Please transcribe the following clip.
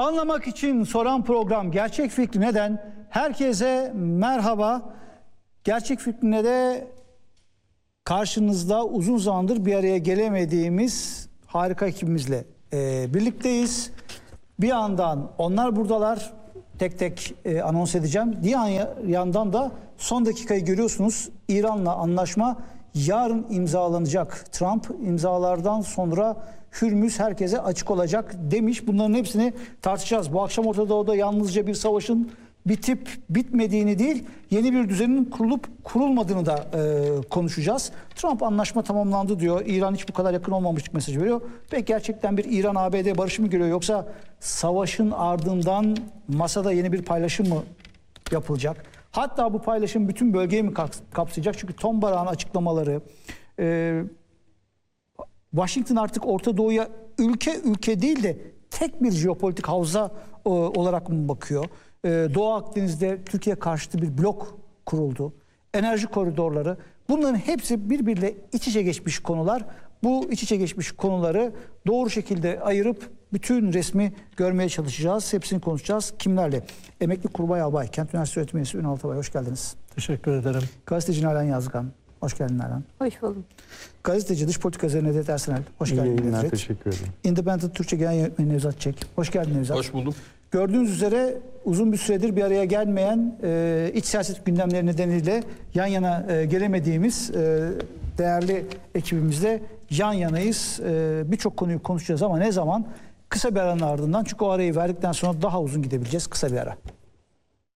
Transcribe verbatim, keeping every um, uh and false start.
Anlamak için soran program Gerçek Fikri Neden? Herkese merhaba. Gerçek Fikri'ne de karşınızda uzun zamandır bir araya gelemediğimiz harika ekibimizle e, birlikteyiz. Bir yandan onlar buradalar, tek tek e, anons edeceğim. Diğer yandan da son dakikayı görüyorsunuz. İran'la anlaşma yarın imzalanacak. Trump imzalardan sonra Hürmüz herkese açık olacak demiş. Bunların hepsini tartışacağız. Bu akşam Orta Doğu'da yalnızca bir savaşın bitip bitmediğini değil, yeni bir düzenin kurulup kurulmadığını da e, konuşacağız. Trump anlaşma tamamlandı diyor. İran hiç bu kadar yakın olmamışlık mesajı veriyor. Peki gerçekten bir İran-A B D barışı mı görüyor, yoksa savaşın ardından masada yeni bir paylaşım mı yapılacak? Hatta bu paylaşım bütün bölgeyi mi kapsayacak? Çünkü Tom Barak'ın açıklamaları, e, Washington artık Orta Doğu'ya ülke ülke değil de tek bir jeopolitik havza e, olarak mı bakıyor? E, Doğu Akdeniz'de Türkiye karşıtı bir blok kuruldu. Enerji koridorları, bunların hepsi birbiriyle iç içe geçmiş konular. Bu iç içe geçmiş konuları doğru şekilde ayırıp bütün resmi görmeye çalışacağız. Hepsini konuşacağız. Kimlerle? Emekli Kurbay Albay, Kent Üniversitesi Öğretim Üyesi Ünal Atabay, hoş geldiniz. Teşekkür ederim. Gazeteci Nalan Yazgan, hoş geldin Nalan. Hoş buldum. Gazeteci Dış Politika üzerine Nedret Ersenel, hoş İyi geldin yayınlar, Nedret. teşekkür ederim. Independent Türkçe Genel Yönetmeni Nevzat Çek, hoş geldin Nevzat. Hoş buldum. Gördüğünüz üzere uzun bir süredir bir araya gelmeyen, e, iç siyaset gündemleri nedeniyle yan yana e, gelemediğimiz e, değerli ekibimizle yan yanayız. E, Birçok konuyu konuşacağız ama ne zaman? Kısa bir aranın ardından, çünkü o arayı verdikten sonra daha uzun gidebileceğiz. Kısa bir ara.